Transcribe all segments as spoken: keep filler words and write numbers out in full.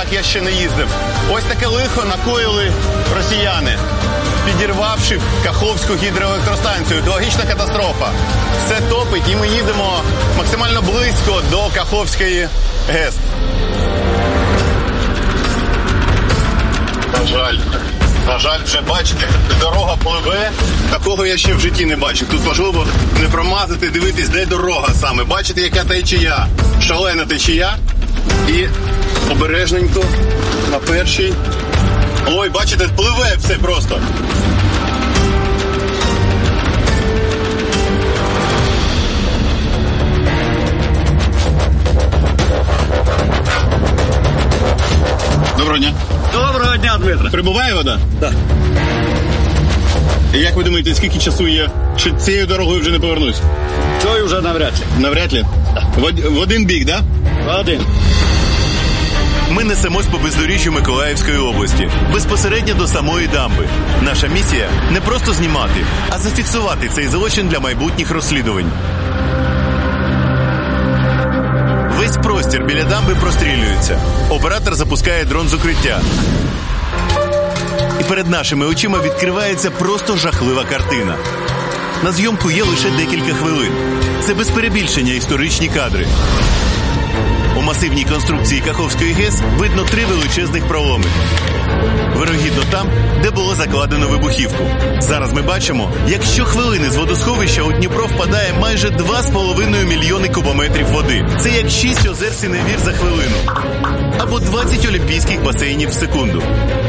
так я ще не їздив. Ось таке лихо накоїли росіяни, підірвавши Каховську гідроелектростанцію. Екологічна катастрофа. Все топить, і ми їдемо максимально близько до Каховської ГЕС. На жаль, на жаль, вже бачите, дорога пливе. Такого я ще в житті не бачив. Тут важливо не промазати, дивитись, де дорога саме. Бачите, яка течія, шалена течія. І обережненько на першій. Ой, бачите, пливе все просто. Доброго дня. Доброго дня, Дмитро. Прибуває вода? Так. І як ви думаєте, скільки часу є? Чи цією дорогою вже не повернусь? Цього вже навряд чи. Навряд ли? Так. В, в один бік, так? Да? Один. Ми несемось по бездоріжжю Миколаївської області, безпосередньо до самої дамби. Наша місія – не просто знімати, а зафіксувати цей злочин для майбутніх розслідувань. Весь простір біля дамби прострілюється. Оператор запускає дрон з укриття. І перед нашими очима відкривається просто жахлива картина. На зйомку є лише декілька хвилин. Це без перебільшення історичні кадри. У масивній конструкції Каховської ГЕС видно три величезних проломи. Вирогідно там, де було закладено вибухівку. Зараз ми бачимо, як щохвилини з водосховища у Дніпро впадає майже два з половиною мільйони кубометрів води. Це як шість озер Синевір за хвилину. Або двадцять олімпійських басейнів в секунду.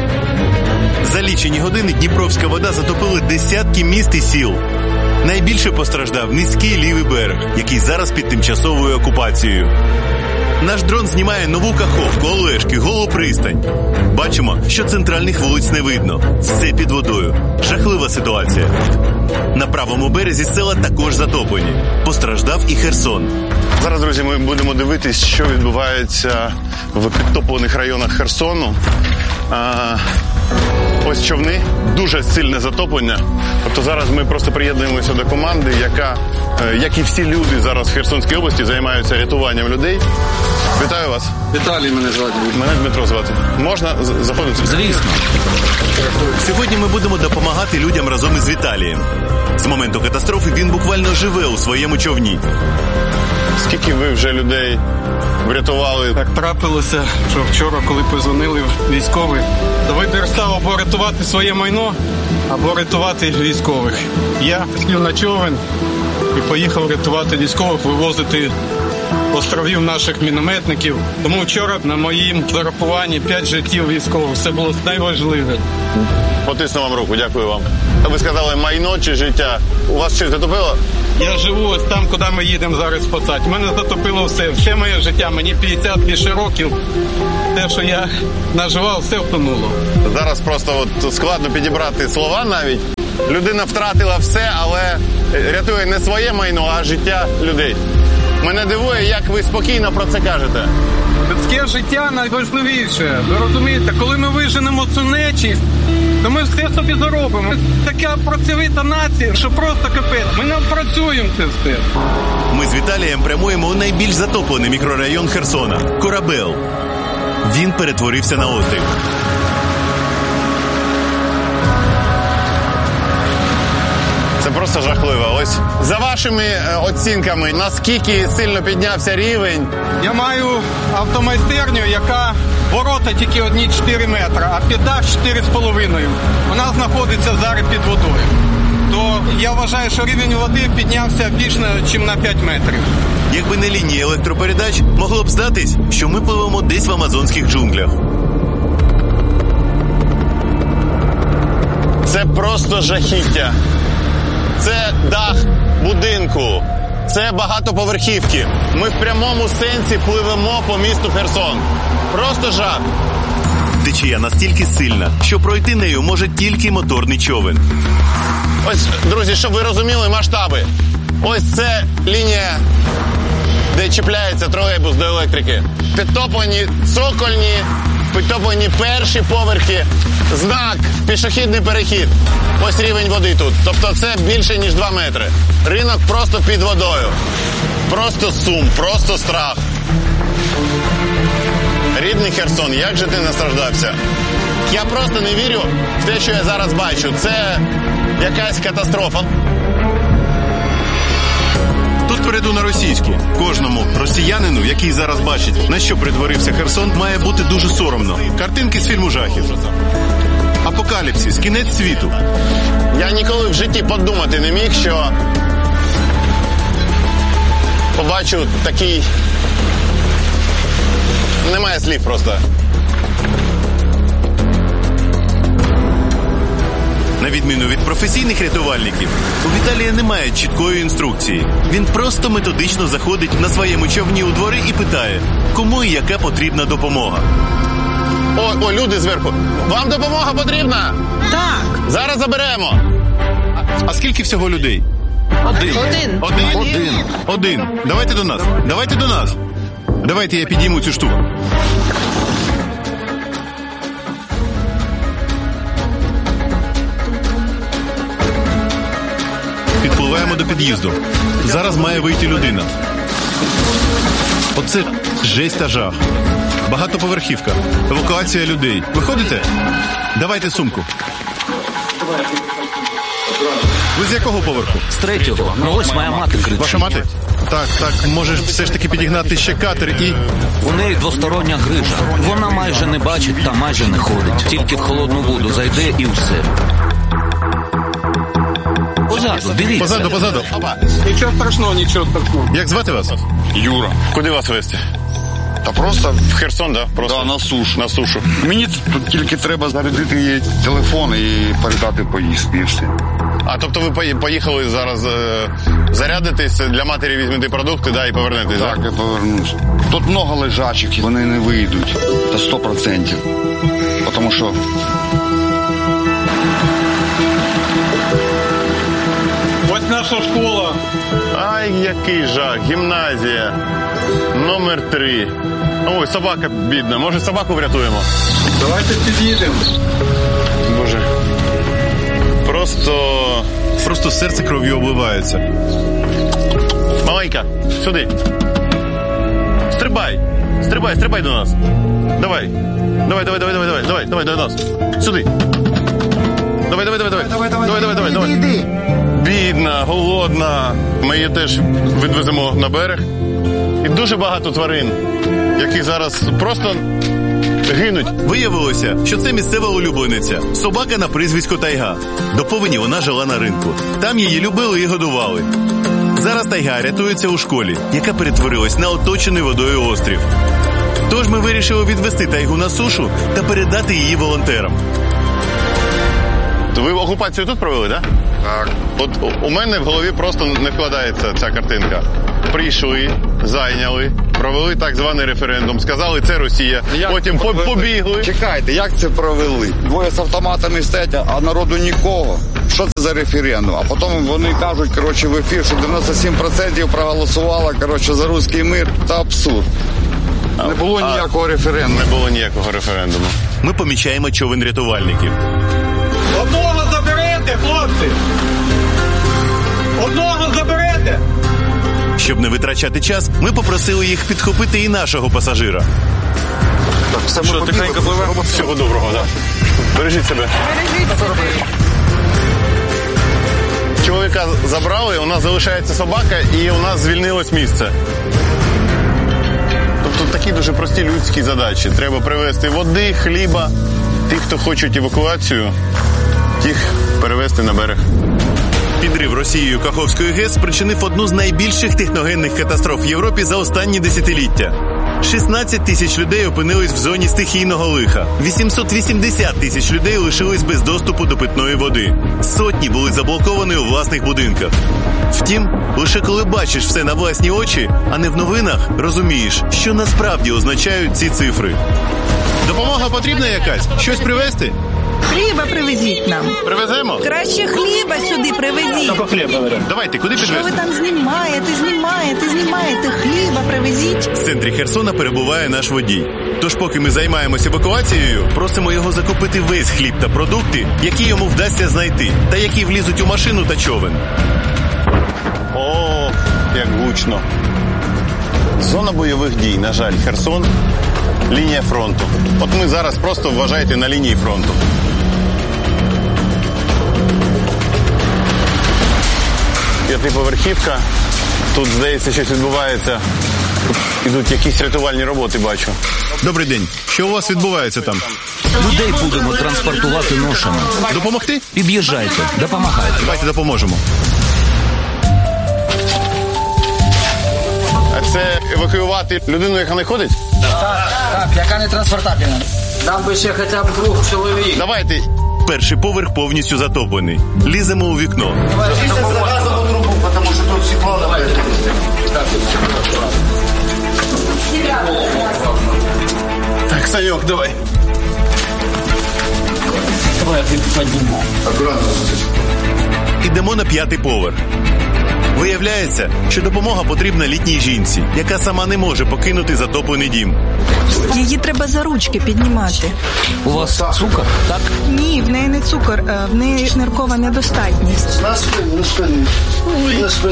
За лічені години дніпровська вода затопила десятки міст і сіл. Найбільше постраждав низький лівий берег, який зараз під тимчасовою окупацією. Наш дрон знімає нову Каховку, Олешки, Голу пристань. Бачимо, що центральних вулиць не видно. Все під водою. Жахлива ситуація. На правому березі села також затоплені. Постраждав і Херсон. Зараз, друзі, ми будемо дивитись, що відбувається в підтоплених районах Херсону. А, ось човни, дуже сильне затоплення. Тобто зараз ми просто приєднуємося до команди, яка, як і всі люди зараз в Херсонській області, займаються рятуванням людей. Вітаю вас. Віталій мене звати. Мене Дмитро звати. Можна заходити? Звісно. Сьогодні ми будемо допомагати людям разом із Віталієм. З моменту катастрофи він буквально живе у своєму човні. Скільки ви вже людей врятували? Так трапилося, що вчора, коли позвонили військові, то вибір став або рятувати своє майно, або рятувати військових. Я сів на човен і поїхав рятувати військових, вивозити островів наших мінометників. Тому вчора на моїм зарахуванні п'ять життів військових. Це було найважливіше. Потисну вам руку, дякую вам. Ви сказали майно чи життя? У вас щось затопило? Я живу ось там, куди ми їдемо зараз спасати. Мене затопило все. Все моє життя, мені п'ятдесят більше років. Те, що я наживав, все втонуло. Зараз просто от складно підібрати слова навіть. Людина втратила все, але рятує не своє майно, а життя людей. Мене дивує, як ви спокійно про це кажете. Людське життя найважливіше. Ви розумієте, коли ми виженемо цю нечість, то ми все собі заробимо. Така працьовита нація, що просто капець. Ми не працюємо це все. Ми з Віталієм прямуємо у найбільш затоплений мікрорайон Херсона – Корабел. Він перетворився на острів. Це просто жахливо. Ось за вашими оцінками, наскільки сильно піднявся рівень? Я маю автомайстерню, яка ворота тільки одні чотири метри, а піддах чотири з половиною. Вона знаходиться зараз під водою. То я вважаю, що рівень води піднявся більше, ніж на п'ять метрів. Якби не лінії електропередач, могло б здатись, що ми пливемо десь в амазонських джунглях. Це просто жахіття. Це дах будинку. Це багатоповерхівки. Ми в прямому сенсі пливемо по місту Херсон. Просто жах. Течія настільки сильна, що пройти нею може тільки моторний човен. Ось, друзі, щоб ви розуміли масштаби. Ось це лінія, де чіпляється тролейбус до електрики. Підтоплені цокольні, підтоплені перші поверхи. Знак, пішохідний перехід. Ось рівень води тут. Тобто це більше, ніж два метри. Ринок просто під водою. Просто сум, просто страх. рідний Херсон, як же ти настраждався? Я просто не вірю в те, що я зараз бачу. Це якась катастрофа. Тут перейду на російську. Кожному росіянину, який зараз бачить, на що притворився Херсон, має бути дуже соромно. Картинки з фільму жахів. Апокаліпсис, кінець світу. Я ніколи в житті подумати не міг, що побачу такий... Немає слів просто. На відміну від професійних рятувальників, у Віталія немає чіткої інструкції. Він просто методично заходить на своєму човні у двори і питає, кому і яка потрібна допомога. О, о, люди зверху. Вам допомога потрібна? Так. Зараз заберемо. А скільки всього людей? Один. Один? Один. Один. Давайте до нас. Давайте до нас. Давайте я підійму цю штуку. Підпливаємо до під'їзду. Зараз має вийти людина. Оце жесть та жах. Багатоповерхівка. Евакуація людей. Виходите? Давайте сумку. Ви з якого поверху? З третього. Ну ось моя мати кричить. Ваша мати? Так, так. Можеш все ж таки підігнати ще катер і... У неї двостороння грижа. Вона майже не бачить та майже не ходить. Тільки в холодну воду зайде і все. Позаду, дивіться. Позаду, позаду. Нічого страшного, нічого страшного. Як звати вас? Юра. Куди вас везти? Та просто в Херсон, да? Просто Да, на сушу. На сушу. Мені тут тільки треба зарядити її телефон і передати поїздки і все. А тобто ви пої- поїхали зараз е, зарядитись, для матері візьмете продукти, да, і повернетесь, Так, да? я повернусь. Тут много лежачих, вони не вийдуть. Та сто процентів. Тому що Ось наша школа. Ай, який жах. Гімназія. Номер три. Ой, собака бідна. Може, собаку врятуємо? Давайте під'їдемо. Боже. Просто... Просто серце кров'ю обливається. Маленька, сюди. Стрибай. Стрибай, стрибай до нас. Давай. Давай, давай, давай, давай, давай, давай, давай до нас. Сюди. Давай, давай, давай, давай. Давай, давай, давай, давай, давай. Бідна, голодна. Ми її теж відвеземо на берег. І дуже багато тварин, які зараз просто гинуть. Виявилося, що це місцева улюблениця. Собака на прізвисько Тайга. До повені вона жила на ринку. Там її любили і годували. Зараз Тайга рятується у школі, яка перетворилась на оточений водою острів. Тож ми вирішили відвести Тайгу на сушу та передати її волонтерам. Ви окупацію тут провели, так? так. От у мене в голові просто не вкладається ця картинка. Прийшли, зайняли, провели так званий референдум, сказали, це Росія, Як потім по- побігли. Чекайте, як це провели? Двоє з автоматами стоять, а народу нікого. Що це за референдум? А потім вони кажуть, коротше, в ефір, що дев'яносто сім відсотків проголосувало, коротше, за руський мир. Та абсурд. Не було А, ніякого референдуму. Не було ніякого референдуму. Ми помічаємо човен рятувальників. Одного заберете, хлопці! Одного заберете! Щоб не витрачати час, ми попросили їх підхопити і нашого пасажира. Що, тихенько пливемо? Всього доброго, так. Бережіть себе. Чоловіка забрали, у нас залишається собака, і у нас звільнилось місце. Тобто такі дуже прості людські задачі. Треба привезти води, хліба. Тих, хто хочуть евакуацію, тих перевезти на берег. Підрив Росією Каховської ГЕС спричинив одну з найбільших техногенних катастроф в Європі за останні десятиліття. шістнадцять тисяч людей опинились в зоні стихійного лиха. вісімсот вісімдесят тисяч людей лишились без доступу до питної води. Сотні були заблоковані у власних будинках. Втім, лише коли бачиш все на власні очі, а не в новинах, розумієш, що насправді означають ці цифри. Допомога потрібна якась? Щось привезти? Хліба привезіть нам. Привеземо? Краще хліба сюди привезіть. Давайте, куди Що ви підвезти? там знімаєте, знімаєте, знімаєте? Хліба привезіть. В центрі Херсона перебуває наш водій. Тож поки ми займаємося евакуацією, просимо його закупити весь хліб та продукти, які йому вдасться знайти, та які влізуть у машину та човен. О, як гучно. Зона бойових дій, на жаль, Херсон. лінія фронту. От ми зараз просто, вважайте, на лінії фронту. П'ятиповерхівка. Тут, здається, щось відбувається. Ідуть якісь рятувальні роботи, бачу. Добрий день. Що у вас відбувається там? Людей будемо транспортувати ношами. Допомогти? Під'їжджайте, допомагайте. Давайте допоможемо. А це евакуювати людину, яка не ходить? Так, яка не транспортабельна. Там би ще хоча б двох чоловік. Давайте. Перший поверх повністю затоплений. Ліземо у вікно. Так, Санек, давай. Давай, я підніму. Ідемо на п'ятий поверх. Виявляється, що допомога потрібна літній жінці, яка сама не може покинути затоплений дім. Її треба за ручки піднімати. У вас цукор, так? Ні, в неї не цукор, а в неї ниркова недостатність. На спину, на спину. На спину.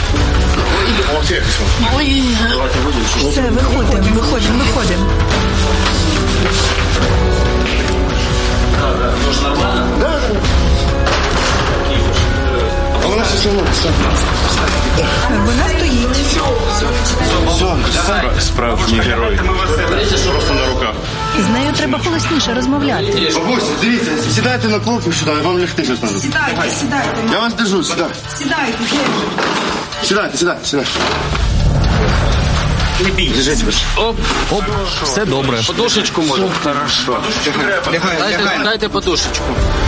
Все, виходимо, виходимо, виходимо. А вона все сама. Вона стоїть. Справжній герой. Просто на руках. З нею треба голосніше розмовляти. Бабусь, дивіться, сідайте на клопу сюди, я вам лягти щось треба. Сідайте, сідайте. Я вас держу, сюди. Сідайте, Сідайте, сідайте, сідайте. Не бій. Держіть ви. Оп, Оп, все добре. подушечку може. Хорошо. Дайте, дайте подушечку.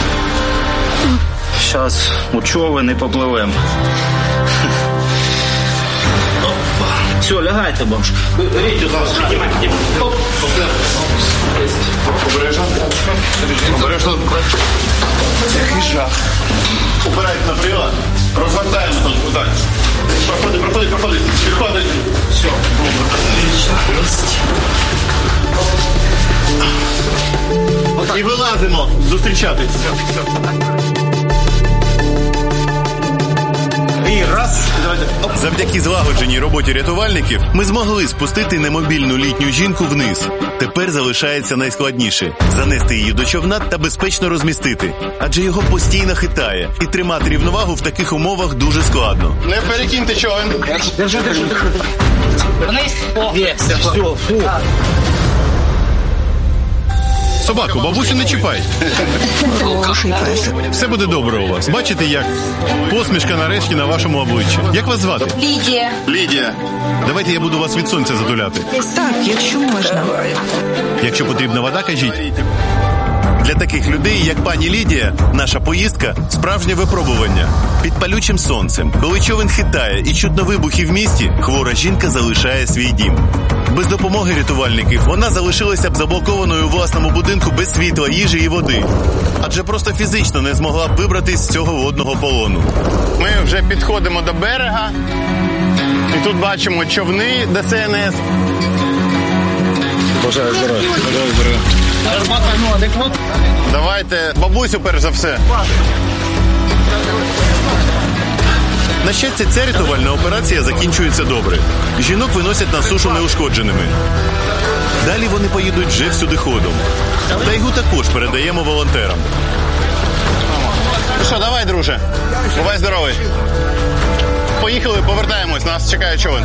Зараз у човен і попливемо. Все, лягайте, бабушка. Рідь, піднімайте. Обережно. Обережно. Який жах. Упирайте на прилад. Розвертаємо тут далі. Проходи, проходи, проходи. Підходи. Все. І вилазимо зустрічатись. І раз. Завдяки злагодженій роботі рятувальників ми змогли спустити немобільну літню жінку вниз. Тепер залишається найскладніше – занести її до човна та безпечно розмістити. Адже його постійно хитає, і тримати рівновагу в таких умовах дуже складно. Не перекиньте човен. Держи, держи, держи. Вниз. Є, все, фу. Собаку, бабусю не чіпай. Хороший песик. Все буде добре у вас. Бачите, як посмішка нарешті на вашому обличчі. Як вас звати? Лідія. Лідія. Давайте я буду вас від сонця затуляти. Так, якщо можна. Якщо потрібна вода, кажіть. Для таких людей, як пані Лідія, наша поїздка – справжнє випробування. Під палючим сонцем, коли човен хитає і чутно вибухи в місті, хвора жінка залишає свій дім. Без допомоги рятувальників вона залишилася б заблокованою у власному будинку без світла, їжі і води. Адже просто фізично не змогла б вибратись з цього водного полону. Ми вже підходимо до берега. І тут бачимо човни ДСНС. Бажаю здоров'я. Давайте бабусю перш за все. На щастя, ця рятувальна операція закінчується добре. Жінок виносять на сушу неушкодженими. Далі вони поїдуть вже всюдиходом. Тайгу також передаємо волонтерам. Ну що, давай, друже. Бувай здоровий. Поїхали, повертаємось, нас чекає човен.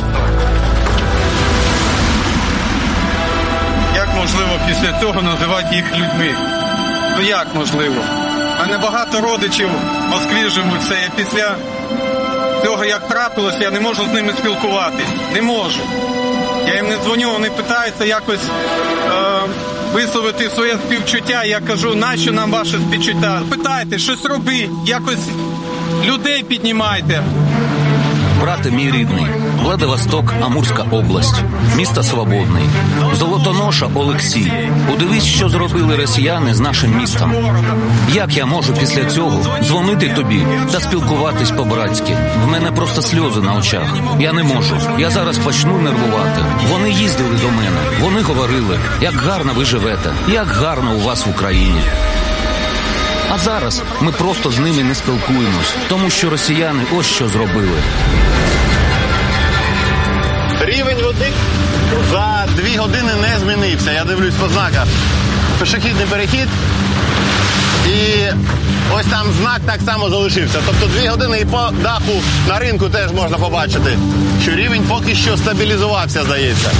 Як можливо після цього називати їх людьми? Ну як можливо? А небагато родичів в Москві живуть все. Я після цього, як трапилось, я не можу з ними спілкуватись. Не можу. Я їм не дзвоню, вони питаються якось е, висловити своє співчуття. Я кажу, нащо нам ваше співчуття? Питайте, щось робіть, якось людей піднімайте. Брате мій рідний, Владивосток, Амурська область, місто Свободний, Золотоноша Олексій. Удивись, що зробили росіяни з нашим містом. Як я можу після цього дзвонити тобі та спілкуватись по-братськи? В мене просто сльози на очах. Я не можу. Я зараз почну нервувати. Вони їздили до мене, вони говорили, як гарно ви живете, як гарно у вас в Україні. А зараз ми просто з ними не спілкуємось, тому що росіяни ось що зробили. Рівень води за дві години не змінився. Я дивлюсь по знаках. Пішохідний перехід. І ось там знак так само залишився. Тобто дві години і по даху на ринку теж можна побачити, що рівень поки що стабілізувався, здається.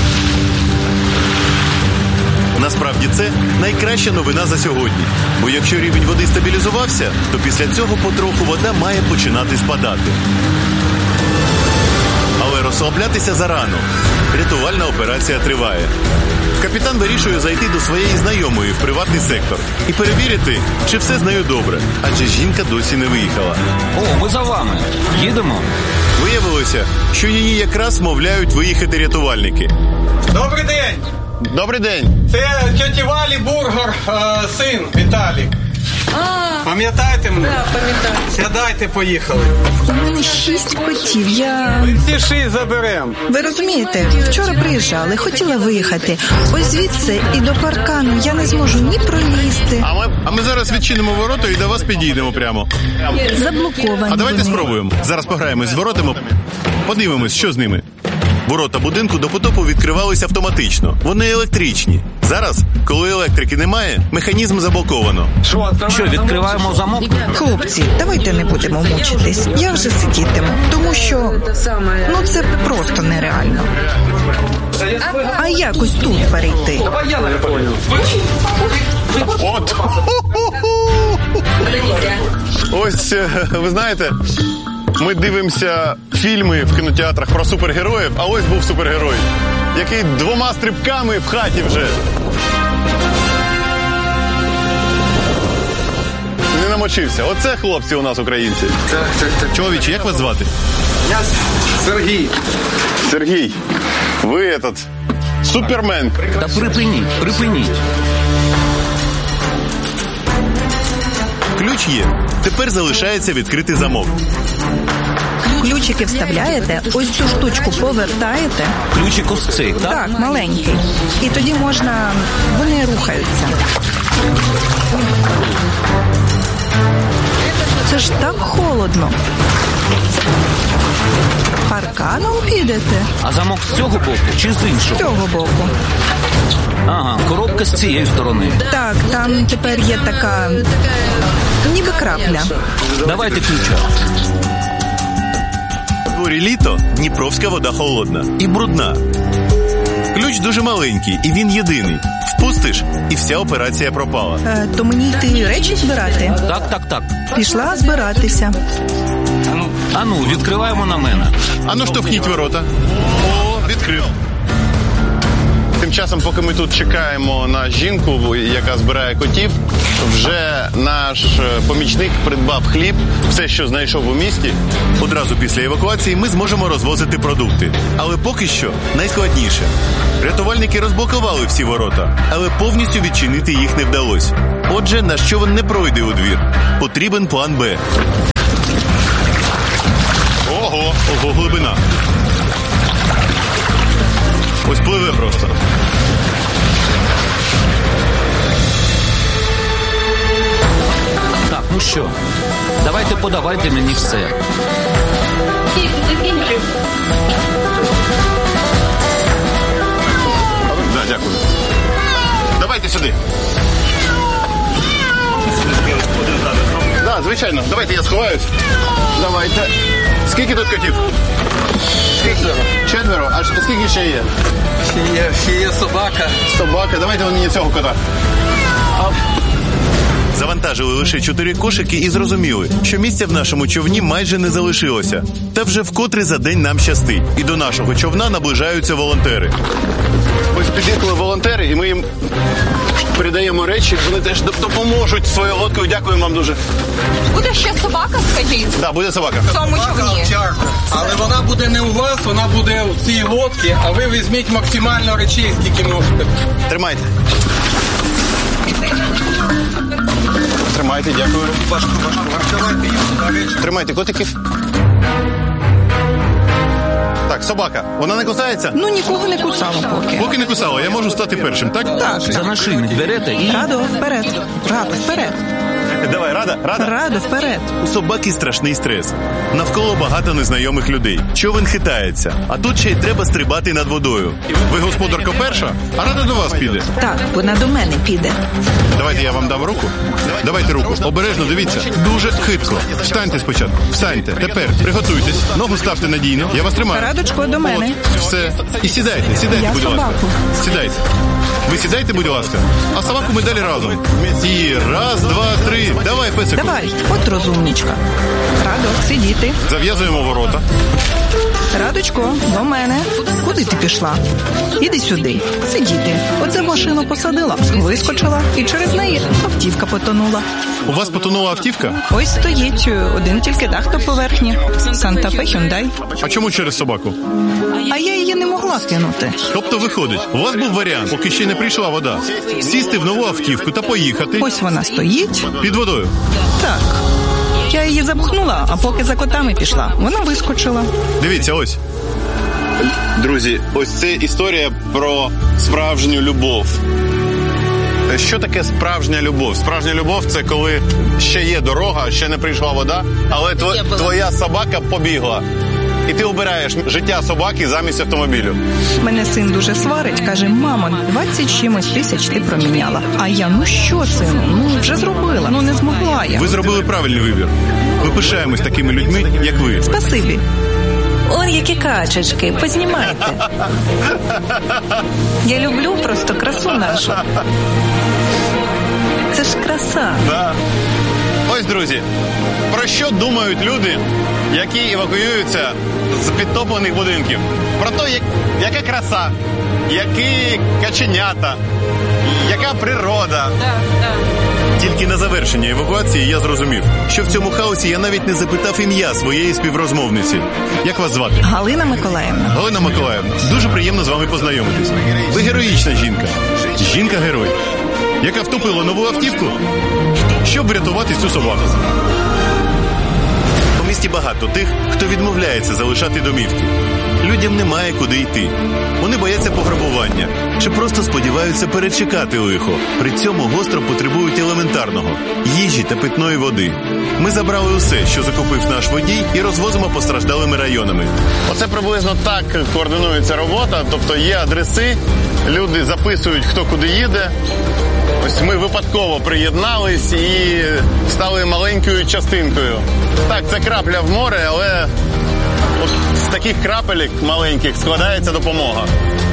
Насправді це найкраща новина за сьогодні. Бо якщо рівень води стабілізувався, то після цього потроху вода має починати спадати. Але розслаблятися зарано. Рятувальна операція триває. Капітан вирішує зайти до своєї знайомої в приватний сектор і перевірити, чи все з нею добре, адже жінка досі не виїхала. О, ми за вами. Їдемо? Виявилося, що її якраз мовляють виїхати рятувальники. Добрий день! Добрий день. Це тьоті Валі Бургер, е, син Віталік. А, Пам'ятаєте мене? да, пам'ятаю. Сядайте, поїхали. У мене шість котів. Я... Ми всі шість заберемо. Ви розумієте, вчора приїжджали, хотіла виїхати. Ось звідси і до паркану я не зможу ні пролізти. А ми, а ми зараз відчинимо ворота і до вас підійдемо прямо. Заблоковані А давайте вони. спробуємо. Зараз пограємось з воротами. Подивимось, що з ними. Ворота будинку до потопу відкривалися автоматично. Вони електричні. Зараз, коли електрики немає, механізм заблоковано. Що, відкриваємо замок? Хлопці, давайте не будемо мучитись. Я вже сидітиму, тому що ну це просто нереально. А якось тут перейти? От. Ось, е, ви знаєте, ми дивимося фільми в кінотеатрах про супергероїв, а ось був супергерой, який двома стрибками в хаті вже. Не намочився. Оце хлопці у нас українці. Чоловіче, як вас звати? Я Сергій. Сергій, ви этот, супермен. Та припиніть, припиніть. Ключ є. Тепер залишається відкрити замок. Ключики вставляєте, ось цю штучку повертаєте. Ключик ось цей, так? Так, маленький. І тоді можна... Вони рухаються. Це ж так холодно. Парканом підете? А замок з цього боку чи з З іншого? цього боку. Ага, коробка з цієї сторони. Так, там тепер є така... ніби крапля. Давайте ключа. В дворі літо, дніпровська вода холодна і брудна. Ключ дуже маленький, і він єдиний. Впустиш, і вся операція пропала. Е, то мені йти речі збирати? Так, так, так. Пішла збиратися. Ану, відкриваємо на мене. Ану, штовхніть ворота. О, відкрив. Тим часом, поки ми тут чекаємо на жінку, яка збирає котів, вже наш помічник придбав хліб, все, що знайшов у місті. Одразу після евакуації ми зможемо розвозити продукти. Але поки що найскладніше. Рятувальники розблокували всі ворота, але повністю відчинити їх не вдалося. Отже, наш човен не пройде у двір. Потрібен план Б. Ого, ого, глибина. Ось пливе просто. Так, ну що, давайте подавайте мені все. Да, дякую. Давайте сюди. Да, звичайно. Давайте я сховаюсь. Давайте. Скільки тут котів? Скільки? Четверо. А скільки ще є? Ще є, ще є собака. Собака. Давайте ви мені цього кота. Завантажили лише чотири кошики і зрозуміли, що місця в нашому човні майже не залишилося. Та вже вкотре за день нам щастить. І до нашого човна наближаються волонтери. Ось під'їхали волонтери, і ми їм передаємо речі. Вони теж допоможуть своєю лодкою. Дякуємо вам дуже. Буде ще собака, скажіть, Так, да, буде собака. в цьому човні. Але вона буде не у вас, вона буде в цій лодці, а ви візьміть максимально речей, скільки можете. Тримайте. Тримайте, дякую. Важко, важко, важко. Тримайте котиків. Так, собака. Вона не кусається? Ну, нікого не кусало поки. Поки не кусало, я можу стати першим, так? Так, За нашийник берете і... Радо, вперед. Радо, вперед. Давай, Рада, Рада. Радо, вперед. У собаки страшний стрес. Навколо багато незнайомих людей. Човен хитається, а тут ще й треба стрибати над водою. Ви господарка перша, а Рада до вас піде. Так, вона до мене піде. Давайте я вам дам руку. Давайте руку. Обережно, дивіться. Дуже хитко. Встаньте спочатку. Встаньте. Тепер приготуйтесь. Ногу ставте надійно. Я вас тримаю. Радочко, до мене. От, все. І сідайте. Сідайте, Я будь ласка. собаку. Сідайте. Ви сідайте, будь ласка. А собаку ми далі разом. І раз, два, три. Давай, песику. Давай, от розумничка. Радо, сидіти. Зав'язуємо ворота. Радочко, до мене. Куди ти пішла? Іди сюди. Сидіти. Оце машину посадила, вискочила, і через неї автівка потонула. У вас потонула автівка? Ось стоїть один тільки дах до поверхні. Санта-Фе Hyundai. А чому через собаку? А я її не могла кинути. Тобто виходить, у вас був варіант, поки ще не прийшла вода, сісти в нову автівку та поїхати Ось вона стоїть. під водою. Так. Я її запхнула, а поки за котами пішла, вона вискочила. Дивіться, ось. Друзі, ось це історія про справжню любов. Що таке справжня любов? Справжня любов – це коли ще є дорога, ще не прийшла вода, але тво- твоя собака побігла. І ти обираєш життя собаки замість автомобілю. Мене син дуже сварить, каже: мамо, двадцять чимось тисяч ти проміняла. А я, ну що, сину, ну вже зробила, ну не змогла я. Ви зробили правильний вибір. Ми пишаємось такими людьми, як ви. Спасибі. Он які качечки, познімайте. Я люблю просто красу нашу. Це ж краса. Да. Ось, друзі, про що думають люди, які евакуюються з підтоплених будинків? Про те, як, яка краса, які каченята, яка природа. Тільки на завершення евакуації я зрозумів, що в цьому хаосі я навіть не запитав ім'я своєї співрозмовниці. Як вас звати? Галина Миколаївна. Галина Миколаївна, дуже приємно з вами познайомитись. Ви героїчна жінка. Жінка-герой, яка втопила нову автівку, щоб врятувати цю собаку. У місті багато тих, хто відмовляється залишати домівки. Людям немає куди йти. Вони бояться пограбування чи просто сподіваються перечекати лихо. При цьому гостро потребують елементарного – їжі та питної води. Ми забрали усе, що закупив наш водій, і розвозимо постраждалими районами. Оце приблизно так координується робота, тобто є адреси, люди записують, хто куди їде. Ось ми випадково приєднались і стали маленькою частинкою. Так, це крапля в море, але от з таких крапелек маленьких складається допомога.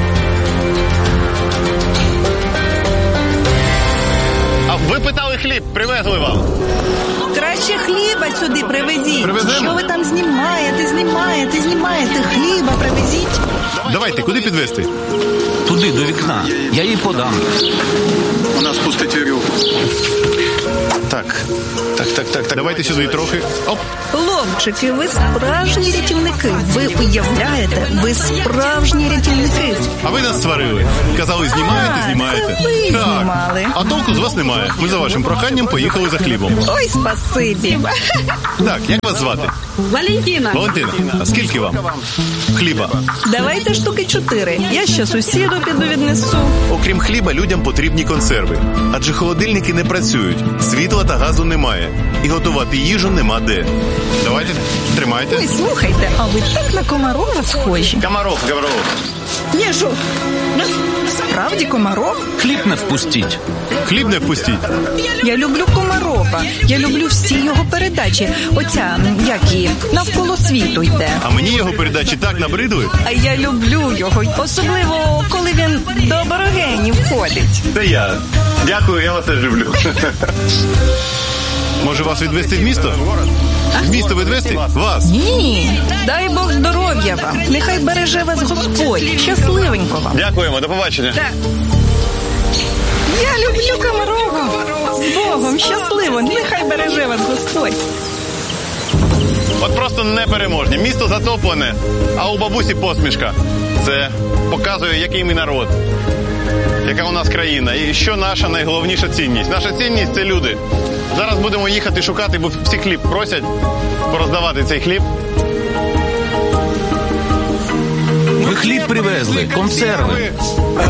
А ви питали хліб, привезли вам. Краще хліба сюди привезіть. Привеземо? Що ви там знімаєте, знімаєте, знімаєте? Хліба привезіть. Давайте, куди підвезти? Туди, до вікна. Я їй подам. Вона спустить вірюку. Так, так, так, так, так. Давайте сюди трохи. Оп. Хлопчики, ви справжні рятівники. Ви уявляєте, ви справжні рятівники. А ви нас сварили. Казали, знімаєте, А, знімаєте. це ви так. знімали. А толку з вас немає. Ми за вашим проханням поїхали за хлібом. Ой, спасибі. Так, як вас звати? Валентина. Валентина. А скільки вам? Хліба. Давайте штуки чотири. Я ще сусіду піду віднесу. Окрім хліба, людям потрібні консерви. Адже холодильники не працюють, світла та газу немає. І готувати їжу нема де. Давайте, тримайте. Ой, слухайте, а ви так на Комарова схожі. Комаров, Комаров. Ні, що? Справді Комаров? Хліб не впустіть. Хліб не впустіть. Я люблю Комарова. Я люблю всі його передачі. Оця, як її, навколо світу йде. А мені його передачі так набридли. А я люблю його. Особливо, коли він до Борогені входить. Це я. Дякую, я вас теж люблю. Може вас відвезти в місто? В місто відвезти? Вас. Ні, дай Бог здоров'я вам. Нехай береже вас Господь. Щасливенько вам. Дякуємо, до побачення. Так. Я люблю Комарова. З Богом, щасливо. Нехай береже вас Господь. От просто непереможні. Місто затоплене, а у бабусі посмішка. Це показує, який ми народ, яка у нас країна і що наша найголовніша цінність. Наша цінність – це люди. Зараз будемо їхати шукати, бо всі хліб просять пороздавати цей хліб. Ви хліб привезли, консерви.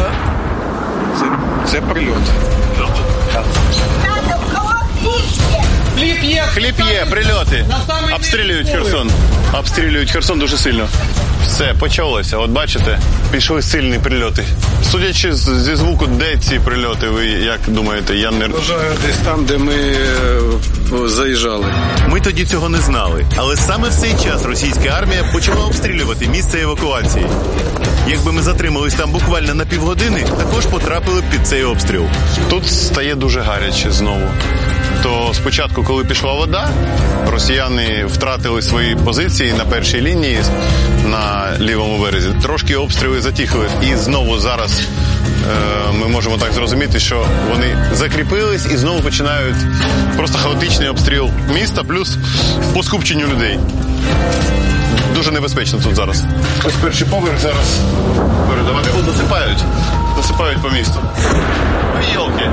Це, це прильот. Надо в холодильнике. Хліб є. Хліб є, прильоти. самий Обстрілюють військовий. Херсон. Обстрілюють Херсон дуже сильно. Все, почалося. От бачите, пішли сильні прильоти. Судячи з- зі звуку, де ці прильоти, ви як думаєте? Я не... Вважаю, десь там, де ми е, заїжджали. Ми тоді цього не знали, але саме в цей час російська армія почала обстрілювати місце евакуації. Якби ми затримались там буквально на півгодини, також потрапили б під цей обстріл. Тут стає дуже гаряче знову. То спочатку, коли пішла вода, росіяни втратили свої позиції на першій лінії на лівому березі. Трошки обстріли затихли. І знову зараз е, ми можемо так зрозуміти, що вони закріпились і знову починають просто хаотичний обстріл міста, плюс по скупченню людей. Дуже небезпечно тут зараз. Ось перший поверх зараз передавати. О, досипають. Досипають по місту. Ну, йолки.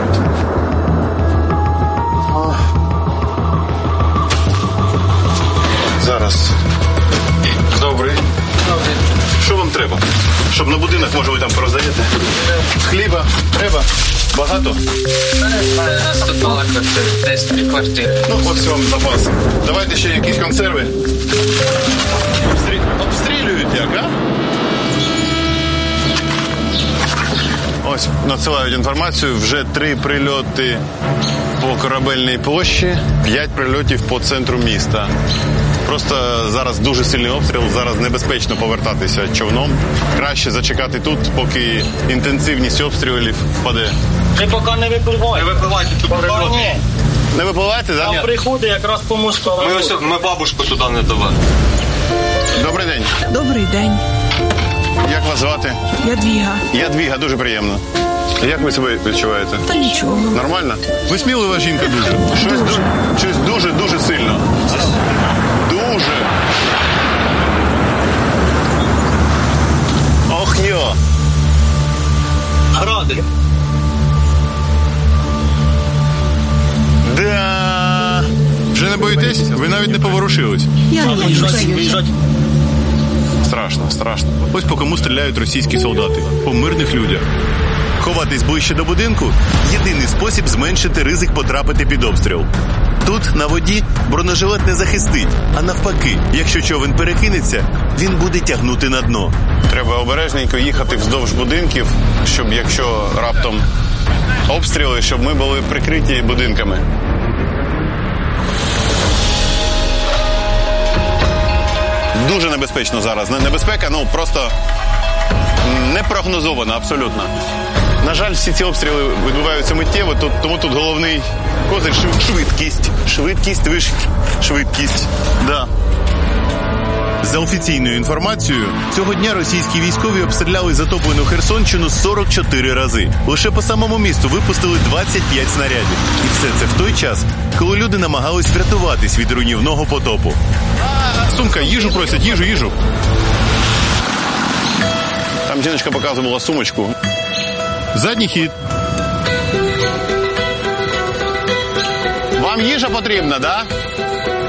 Зараз. Добрий. Що вам треба? Щоб на будинок, може, ви там пороздаєте? Хліба? Треба? Багато? Тут мало квартир, десь три квартири. Ну, ось вам запас. Давайте ще якісь консерви. Обстрі... Обстрілюють як, а? Ось надсилають інформацію. Вже три прильоти по Корабельній площі, п'ять прильотів по центру міста. Просто зараз дуже сильний обстріл, зараз небезпечно повертатися човном. Краще зачекати тут, поки інтенсивність обстрілів впаде. Ти поки не випливай. Не випливайте, тут прильоти. Не випливайте, так? Там приходить якраз по мосту. Ми, ось, ми бабушку туди не давали. Добрий день. Добрий день. Як вас звати? Ядвіга. Ядвіга, дуже приємно. Як ви себе відчуваєте? Та нічого. Нормально? Висмілива жінка дуже. Щось, ду- щось дуже-дуже сильно. Дуже. Ох, йо. Гради. Да. Вже не боїтесь? Ви навіть не поворушились. Я не боюся. Виїжджать. Страшно, страшно. Ось по кому стріляють російські солдати. По мирних людях. Ховатись ближче до будинку – єдиний спосіб зменшити ризик потрапити під обстріл. Тут, на воді, бронежилет не захистить, а навпаки, якщо човен перекинеться, він буде тягнути на дно. Треба обережненько їхати вздовж будинків, щоб якщо раптом обстріли, щоб ми були прикриті будинками. Дуже небезпечно зараз. Не- Небезпека, ну, просто не прогнозована абсолютно. На жаль, всі ці обстріли відбуваються миттєво, тут, тому тут головний козир швид- швидкість. Швидкість, ви ж швидкість. Да. За офіційною інформацією, цього дня російські військові обстріляли затоплену Херсонщину сорок чотири рази. Лише по самому місту випустили двадцять п'ять снарядів. І все це в той час, коли люди намагались врятуватись від руйнівного потопу. Сумка, їжу просять, їжу, їжу. Там жіночка показувала сумочку. Задній хід. Вам їжа потрібна, да?